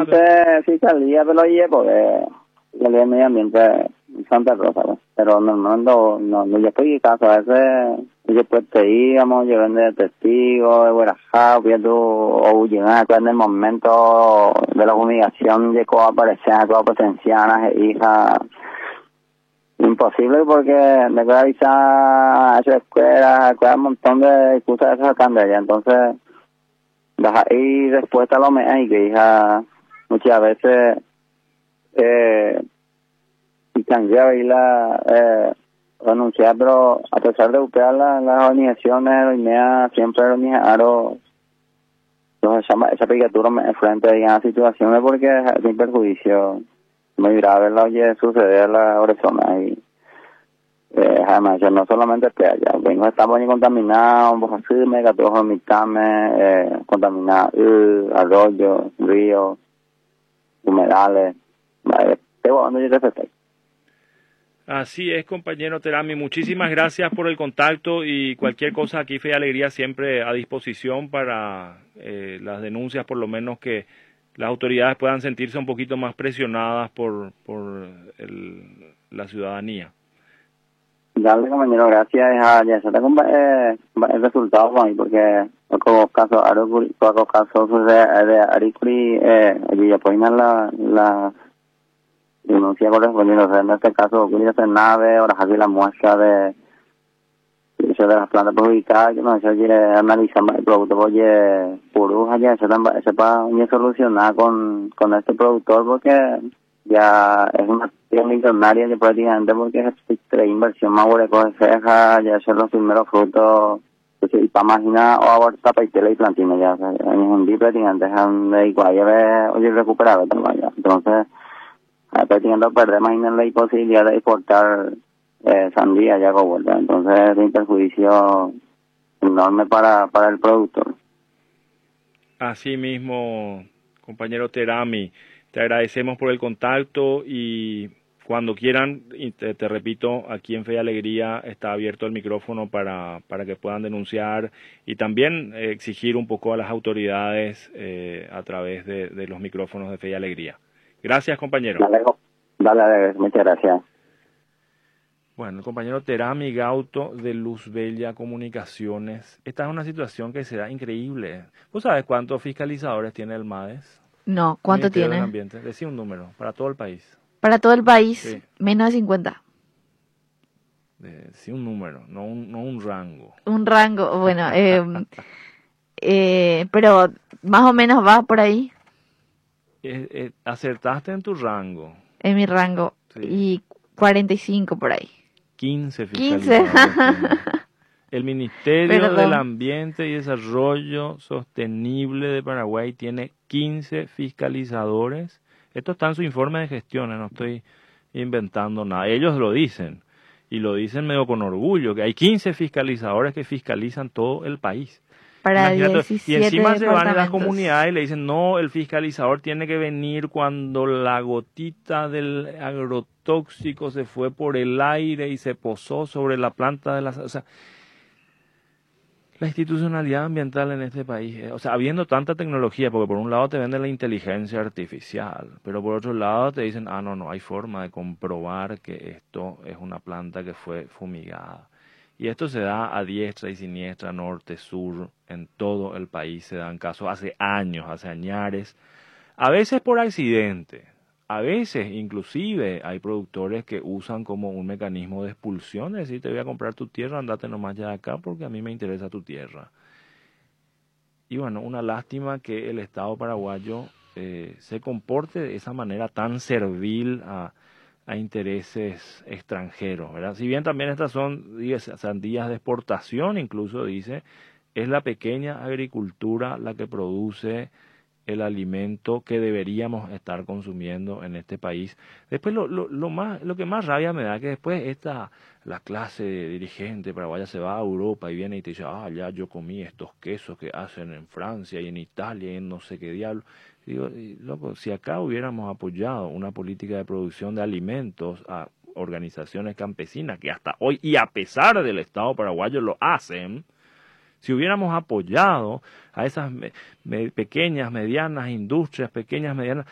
ante fiscalía, pero oye, porque fiscalía de medio ambiente en Santa Rosa, pues. Pero no, yo estoy en caso, a veces, después te íbamos, llevando de testigo, de Guarajá, viendo, o llegando en el momento de la humillación, llegó a aparecer a todas potencianas e hijas. Imposible porque me puede avisar a esa escuela, un montón de cosas de esas candelas, entonces vas ahí respuesta a lo mejor y que hija muchas veces y cambiar y renunciar, pero a pesar de buscar las organizaciones siempre organizaron esa picatura frente a las situaciones porque es un perjuicio muy grave lo que sucede a la persona y además no solamente allá, vengo estamos muy contaminados, así mega todos mitades contaminados, arroyos, ríos, humedales, bueno, yo respeto. Así es, compañero Terami, muchísimas gracias por el contacto y cualquier cosa aquí Fe y Alegría siempre a disposición para las denuncias, por lo menos que las autoridades puedan sentirse un poquito más presionadas por la ciudadanía. Dale, compañero, gracias. Ya se te el resultado para mí, porque pocos casos de Aricuri, ya pueden la denuncia correspondiente. O sea, en este caso, hacer nave, ahora aquí la muestra de las plantas perjudicadas, que no se analizar el producto, oye, puruja, ya sepa solucionar con este productor, porque ya es una millonaria que prácticamente porque es la inversión más buena que ceja, ya ser los primeros frutos, y para imaginar o abortar paitela y plantina, ya, en un día prácticamente dejan de igual, oye, recuperado, entonces, prácticamente perder, imaginen la imposibilidad de exportar sandía ya con vuelta, entonces es un perjuicio enorme para el productor. Así mismo, compañero Terami, te agradecemos por el contacto y cuando quieran, te repito, aquí en Fe y Alegría está abierto el micrófono para que puedan denunciar y también exigir un poco a las autoridades a través de los micrófonos de Fe y Alegría. Gracias, compañero. Dale, muchas gracias. Bueno, el compañero Terami Gauto de Luz Bella Comunicaciones. Esta es una situación que se da increíble. ¿Vos sabés cuántos fiscalizadores tiene el MADES? No, ¿cuánto Ministerio tiene? del Ambiente. Decí un número, para todo el país. Para todo el país, Sí. menos de 50. Sí, un número, no un rango. Un rango, bueno, pero más o menos va por ahí. Acertaste en tu rango. En mi rango. Sí. Y 45 por ahí. 15 fiscalizadores. El Ministerio del Ambiente y Desarrollo Sostenible de Paraguay tiene 15 fiscalizadores. Esto está en su informe de gestión, no estoy inventando nada. Ellos lo dicen, y lo dicen medio con orgullo, que hay 15 fiscalizadores que fiscalizan todo el país. Para 17 y encima se van a las departamentos. comunidades y le dicen, no, el fiscalizador tiene que venir cuando la gotita del agrotóxico se fue por el aire y se posó sobre la planta de las... O sea, la institucionalidad ambiental en este país, o sea, habiendo tanta tecnología, porque por un lado te venden la inteligencia artificial, pero por otro lado te dicen, no, hay forma de comprobar que esto es una planta que fue fumigada. Y esto se da a diestra y siniestra, norte, sur, en todo el país se dan casos hace años, hace añares, a veces por accidente, a veces inclusive hay productores que usan como un mecanismo de expulsión, es decir, te voy a comprar tu tierra, andate nomás ya de acá porque a mí me interesa tu tierra. Y bueno, una lástima que el Estado paraguayo se comporte de esa manera tan servil a intereses extranjeros, ¿verdad? Si bien también estas son sandías de exportación, incluso dice, es la pequeña agricultura la que produce el alimento que deberíamos estar consumiendo en este país. Después lo que más rabia me da que después la clase de dirigente paraguaya se va a Europa y viene y te dice, ya yo comí estos quesos que hacen en Francia y en Italia y en no sé qué diablo. Y digo, loco, si acá hubiéramos apoyado una política de producción de alimentos a organizaciones campesinas que hasta hoy y a pesar del Estado paraguayo lo hacen, si hubiéramos apoyado a esas pequeñas, medianas industrias, pequeñas, medianas,